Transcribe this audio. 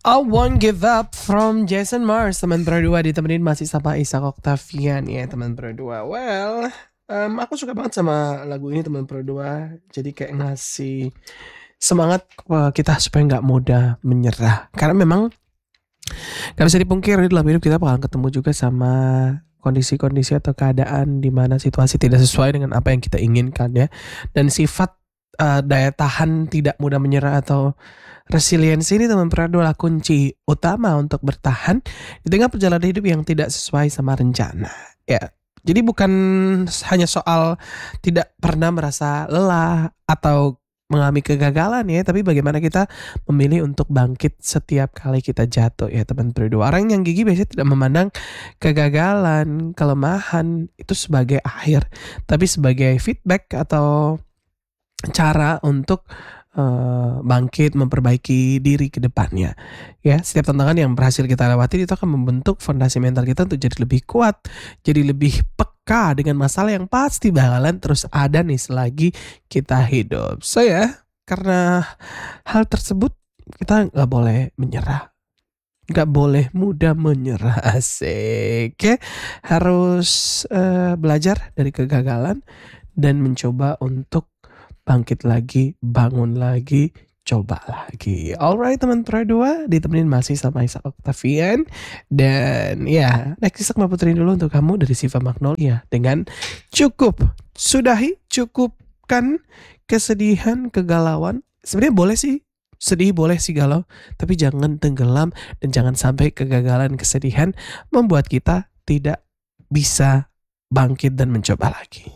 I Won't Give Up from Jason Mars. Teman berdua ditemenin masih sama Ishak Octavian ya teman berdua. Well, aku suka banget sama lagu ini teman berdua. Jadi kayak ngasih semangat ke kita supaya nggak mudah menyerah. Karena memang gak bisa dipungkiri dalam hidup kita bakal ketemu juga sama kondisi-kondisi atau keadaan di mana situasi tidak sesuai dengan apa yang kita inginkan ya. Dan sifat daya tahan tidak mudah menyerah atau resiliensi ini teman berdua adalah kunci utama untuk bertahan di tengah perjalanan hidup yang tidak sesuai sama rencana. Ya, jadi bukan hanya soal tidak pernah merasa lelah atau mengalami kegagalan ya, tapi bagaimana kita memilih untuk bangkit setiap kali kita jatuh ya teman berdua. Orang yang gigih biasanya tidak memandang kegagalan, kelemahan itu sebagai akhir, tapi sebagai feedback atau cara untuk bangkit, memperbaiki diri ke depannya. Ya, setiap tantangan yang berhasil kita lewati itu akan membentuk fondasi mental kita untuk jadi lebih kuat, jadi lebih peka dengan masalah yang pasti bakalan terus ada nih selagi kita hidup. So ya, karena hal tersebut kita nggak boleh menyerah. Nggak boleh mudah menyerah, asik ya. Harus belajar dari kegagalan dan mencoba untuk bangkit lagi, bangun lagi, coba lagi. Alright teman berdua, ditemenin masih sama Ishak Octavian. Dan ya, next Ishak mau puterin dulu untuk kamu dari Siva Magnolia dengan Cukup. Sudahi, cukupkan kesedihan, kegalauan. Sebenarnya boleh sih sedih, boleh sih galau, tapi jangan tenggelam dan jangan sampai kegagalan, kesedihan membuat kita tidak bisa bangkit dan mencoba lagi.